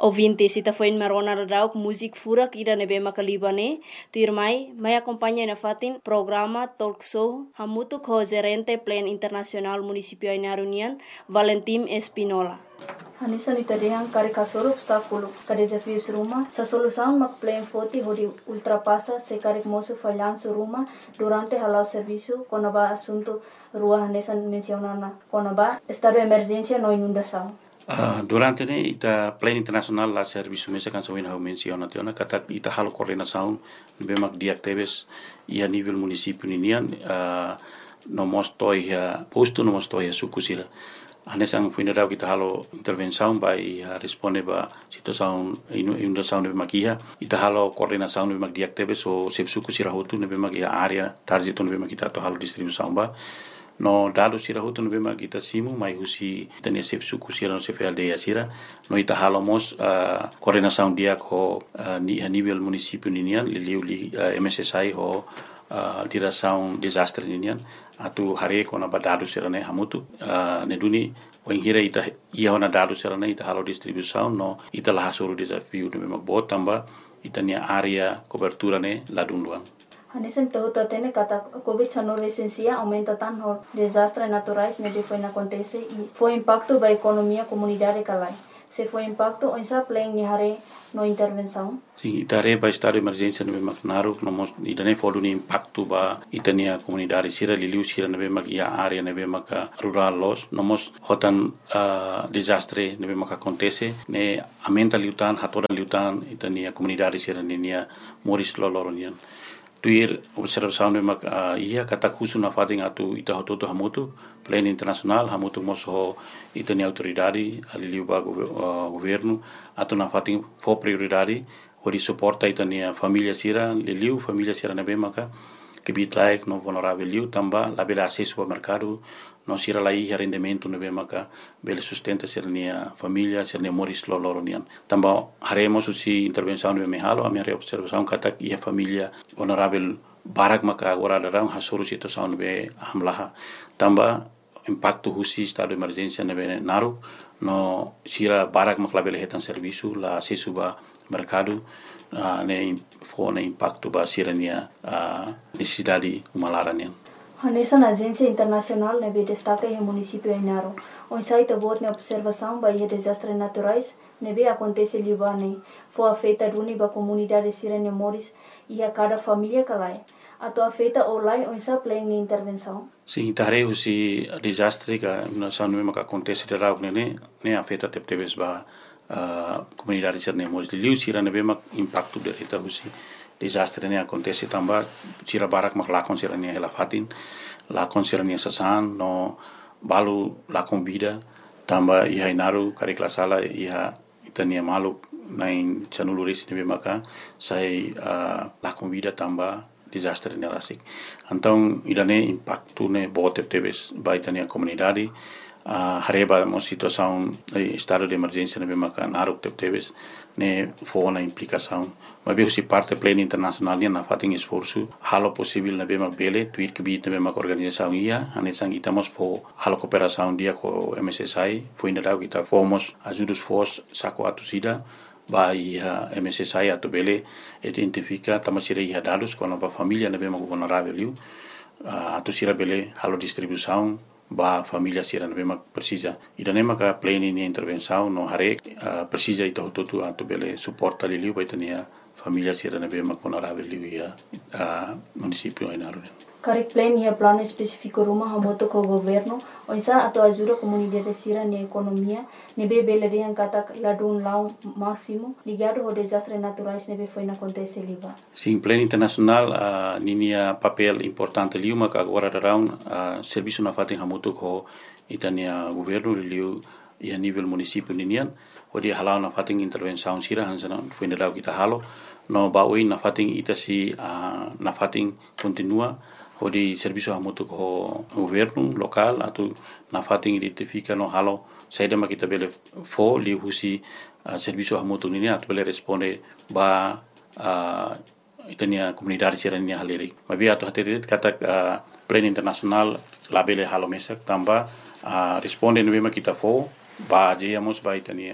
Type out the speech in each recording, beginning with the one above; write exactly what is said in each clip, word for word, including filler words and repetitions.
Ouvintes, ita foi marona radau música furak ida nebe makalibane, tu irmai, mai acompanha na fatin programa talk show hamutu ko gerente plan internacional municipio Inarunian, Valentim Espinola. Hanisa ni tadehang kare kasoro obstáculo, ka desafios ruma, sa solução mak plan foti hodi ultrapassa se kare moço falhanço ruma durante halau serviço konaba assunto rua hanesa mencionana konaba estado de emergência no inundação. Uh, durante ne ita plan internacional la serviço mesa kan sawin hau menciona teona kata ita halo coordenação bemak diactebes ia nível município ninian uh, no mostoi ya posto no mostoi ya sukusira anesang funeral kita halo intervenção by uh, responde ba situação inundação bemak ia ita halo coordenação bemak diactebes o sef sukusira hotu bemak ia area target no bemak kita to halo distribuição ba no dado sira hutu no bema kita simu mai husi tenia sef suku sira no sef aldea sira no ita halomos uh, coordenação dia ko uh, ni a nível município ninian liliu li uh, M S S I ho uh, direção desastre ninian atu hare ko na badado sira ne hamutu uh, ne duni wengira ita ia na dado sira ne ita halo distribuição no ita la hasuru desafio no bema botamba ita nia area cobertura ne ladunduan. Hanesen tahu tatene kata COVID dezenove esencia aumenta tanto desastres naturais me foi na acontece e foi impacto ba economia comunidade kalai. Se foi impacto onsa plan ni hare no intervenção. Sim, itare ba estado de emergência no bemak naru no mos itane fodu ni impacto ba itania comunidade sira liliu sira no bemak ia area no bemak rural los no mos hotan uh, desastre no bemak acontece ne aumenta liutan hatora liutan itania comunidade sira nia moris loloronian. Tuir observação de mak uh, ia kata khusu na fating atu ita hototo hamutu plan internacional hamutu moso itani autoridade aliliu ba uh, governo atu na fating fo prioridade hori suporta itani família sira liliu família sira na bemaka que bitlaik no vulnerável liu tamba la bela acesso ao mercado no sira la ia rendimento no bemaka bela sustenta sira nia família sira nia moris loloronian tamba haremos usi intervenção no mehalo a minha observação kata ia família vulnerável barak maka agora darang hasuru situação no be hamlaha tamba impacto husi estado de emergência no be naru no sira barak makla bela hetan serviço la acesso ba mercado uh, ne fo ne impacto ba sirania uh, necessidade umalaranian. Hanesa na agência internacional nebe destaca em município Inaro. On site bot na observação ba e desastres naturais nebe acontece libane. Foi afeta duni ba comunidade sirene moris e a cada família calai. Ato afeta olai on sa plan ni intervenção. Sim, tare usi desastre ka na sanu me ka acontece de rau ne ne afeta teptebes ba Uh, comunidade sirene moris liu sira nebe mak impacto de reta husi desastre ne acontece tamba sira barak mak lakon sira ne ela fatin lakon sira ne sasan no balu lakon vida tamba ia inaru kare klasala ia itania malu nain chanulu resi nebe maka sai uh, lakon vida tamba desastre ne rasik então idane impacto ne bote tebes baitania comunidade Uh, hareba mo situação eh, estado de emergência na bemaka naruk tebes ne fo na implicação mas bem se parte plena internacional na fating esforço halo possível na bema bele tuir que bit na bema organização ia anesang itamos fo halo cooperação dia com M S S I foi ainda dau kita fomos ajudos fos saco atusida ba ia M S S I atu bele identifica tamasira ia dados com a família na bema vulnerável uh, atusira bele halo distribuição ba família sira na bema precisa ida nema ka plane ni intervenção no hare uh, precisa ito tutu atu bele suporta liliu ba itania família sira na bema vulnerável liu ia uh, município Inaru. Karek plan ia plano específico ruma hamoto ko governo onsa ato ajuda comunidade sira ni economia nebe bele rian kata ladun lau máximo ligado ao desastres naturais nebe foi na acontece liba. Sim, plano internacional uh, ninia papel importante liu maka agora darão uh, serviço na fatin hamoto ko itania governo liu ia nível município ninian odi halau na fatin intervenção sira hansana foi na kita halo no baoi na fatin itasi uh, na fatin continua odi serviço hamoto ko governo local atu na fatin identifica no halo saida makita bele fo li husi uh, serviço hamoto nini atu bele responde ba uh, itania comunidade sirania haleri mabi atu haterit kata uh, plan internacional labele halo mesak tamba uh, responde no bema kita fo ba jeyamos ba itania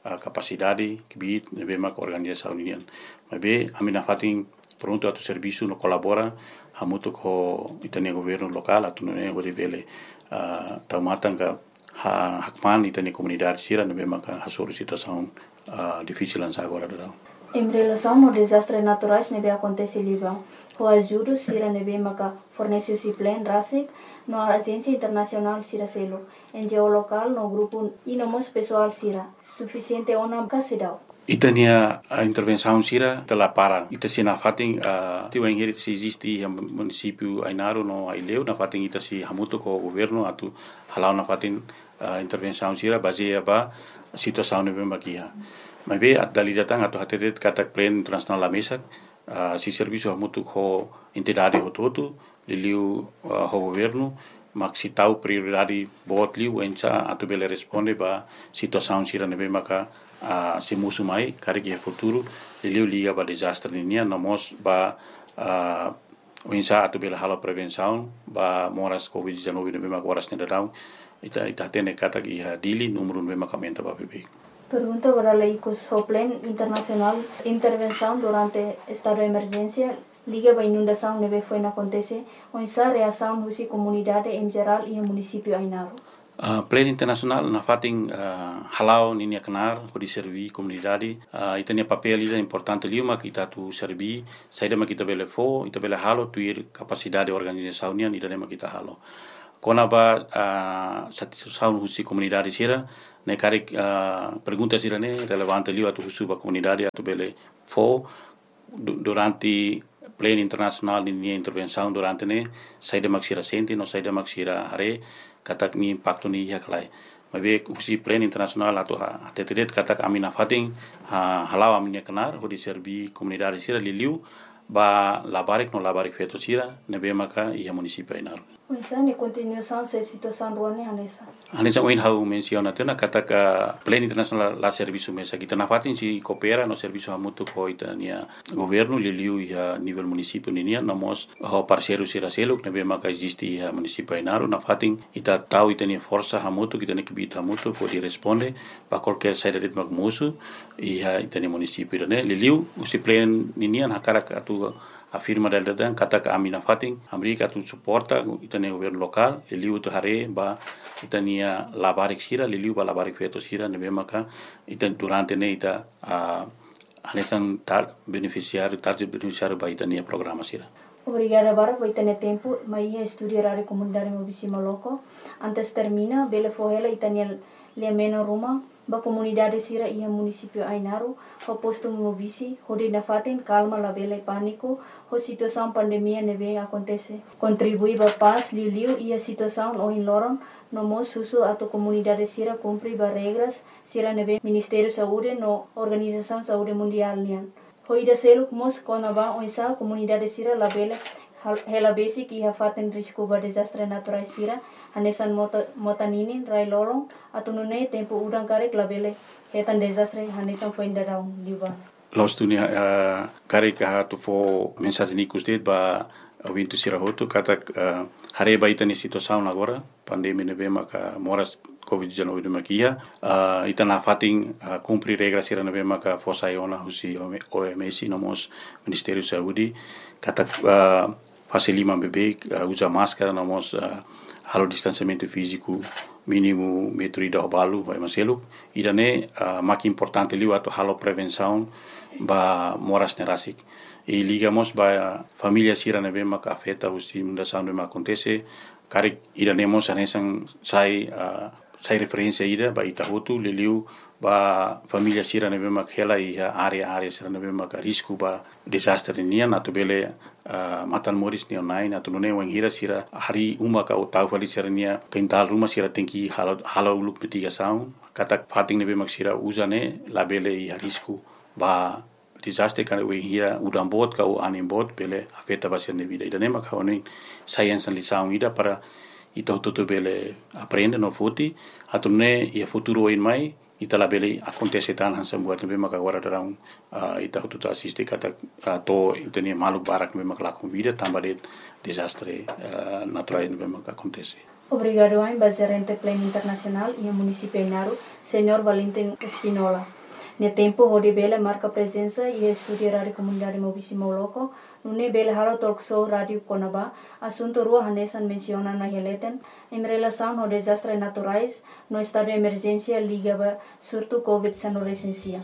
uh, capacidade que bit nebe mak organização unian. Mas be amina fatin pronto atu serviço no colabora hamutu ko itania governo local atu ne gode bele uh, taumatanga ha hakman itania comunidade sira nebe mak hasoro situação uh, difícil lança agora da. Em relação aos desastres naturais nebe acontece liba, o ajuda sira nebe maka fornece o plan rasik no agência internacional sira selo, N G O local no grupo e no mos pessoal sira, suficiente ona kasidau. Itania a intervenção sira telah para ita sina fating uh, tiwa ingeri se existe a município Ainaro no Aileu na fating ita si hamuto ko governo atu halau na fating uh, intervenção sira baseia ba situação nebe makia. Mas be at dali datang atau hatetet katak plan internasional la mesa uh, si serviço hamutu ko entidade hototu liliu uh, ho governo mak si tau prioridade bot liu enca atu bele responde ba situação sira nebe maka uh, si musu mai kari ke futuro liliu liga ba desastre ninia nomos ba uh, enca atu bele halo prevenção ba moras covid dezenove nebe maka waras nedadau ita ita tene katak iha dili numero nebe maka menta ba bebe. Pergunta para lei que o Plan Internacional Intervenção durante estado de emergência liga para inundação neve foi na acontece onsa reação husi comunidade em geral e o município Ainaro. Uh, Plan Internacional na fating uh, halau ninia kenar kodi servi comunidade uh, itania papel ida importante liuma kita tu servi saida kita bele fo ita bele halo tuir capacidade organização nia ida nema kita halo kona ba uh, satisfação husi comunidade sira ne kari uh, pergunta sira ne relevante liu atu husu ba comunidade atu bele fo durante plan internacional ni intervenção durante ne saida maksira senti no saida maksira hare katak ni impacto ni ya kalai mabe husi plan internacional atu ha tetet katak amina fating ha halau amina kenar ho di servi comunidade sira liu ba labarik no labarik feto sira nebe maka ia município Ainaro. Onsa ne continuação se situação ruane hanesa. Hanesa oin hau menciona tena kata ka plan internacional la serviço mesa kita na fatin si coopera no serviço hamutu ko itania governo liliu ia nível município ninia namos ho parceiro sira seluk nebe maka existe ia município Ainaro na fatin ita tau itania força hamutu kita ne kibita hamutu ko di responde pa qualquer saída de magmusu ia itania município ne liliu usi plan ninia na cara atu afirma del dan kata ka amina fating amerika tu suporta itania governo local liliu tu hare ba itania labarik sira liliu ba labarik feto sira nebe maka itan durante ne ita uh, anesan tar beneficiário target beneficiário ba itania programa sira. Obrigada bara por tener tempo mai estudiar a comunidade mobisima loco antes termina bele fohela itania le meno ruma ba comunidade sira ia município Ainaro ho posto mobisi hode na faten calma la bele pânico ho situação pandemia neve acontece contribui ba paz liu liu ia situação o in loron no mo susu ato comunidade sira cumpri ba regras sira neve Ministério Saúde no Organização Saúde Mundial nian ho ida seluk mos kona ba oisa comunidade sira la bele hela basic ia faten risco ba desastre natural sira hanesan mota motaninin rai lorong atau nune tempo udang karek labele hetan desastre hanesan foi indarau liba los dunia uh, karek ha tu fo mensagem nikus det ba wintu sira hotu kata uh, hare ba itani situação agora pandemia neve maka moras covid dezenove de makia uh, itana fating uh, cumprir regras sira neve maka fosa iona husi O M S nomos Ministério Saúde kata uh, fase lima bebê uh, usa máscara nomos uh, halo distanciamento físico mínimo metro e dau balu vai maselu irane uh, mak importante liu atau halo prevenção ba moras nerasik e ligamos ba família sira neve mak afeta usi mundação neve acontece karik iranemos anesan sai uh, sai referência ida ba itahutu liliu ba família sira neve mak hela ia area area sira neve mak risco ba desastre nian atau bele uh, matan moris ni online atau nune wang hira sira hari uma ka utau fali sira nia kental rumah sira tengki halo halo uluk mitigação katak fating neve mak sira usane labele ia risco ba desastre kan wang hira udam bot ka u anim bot bele afeta ba sira vida ida nema ka oni science lição ida para ita tutu bele aprende no futi atau ne ia futuro in mai ita la bele acontece tan hansa buat nebe maka agora darão uh, ita tutu assiste kata uh, to itania maluk barak nebe maka la vida tamba de desastre uh, natural nebe maka acontece. Obrigado a Gerente Pleno Internacional e o município Inaru, Senhor Valentim Espinola. No tempo, onde Bela marca presença e estuda a rádio comunidade Mobisimo Loco, no Bela Halo Talk Show Rádio Conaba, assunto rua Hanesan menciona na releten, em relação ao desastres naturais, no estado de emergência ligado surto covid dezenove recensia.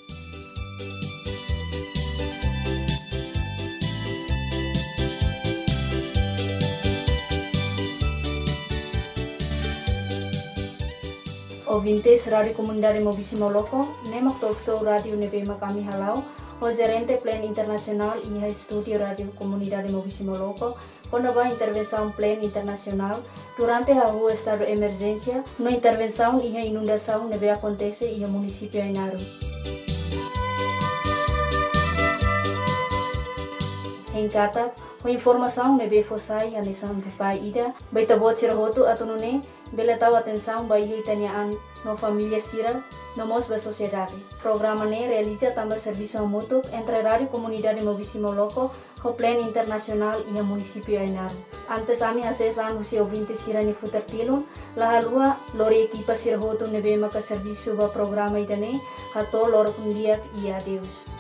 Ouvintes Rádio Comunidade Mobisimo Loco, Nemak Talk Show Rádio Nebema kami halau, o Gerente Pleno Internacional e a Estúdio Rádio Comunidade Mobisimo Loco, quando a intervenção plena internacional, durante a rua estado de emergência, na intervenção e a inundação neve acontece e o município Inaru. Em Kata, a informação neve fossai a lição de pai ida, baita bot sirhoto atunune, bela tahu atenção bayi tanyaan no família sira, no mos ba sociedade. Programa ne realiza também serviço mútuo entre a Rádio Comunidade Mobisimo Loco, o Pleno Internacional e o município Inaru. Antes ami acesan husi ouvinte sira ni futertilun, la halua lori equipa sirhoto nebe maka serviço ba programa idane, hato lor kundiak e adeus.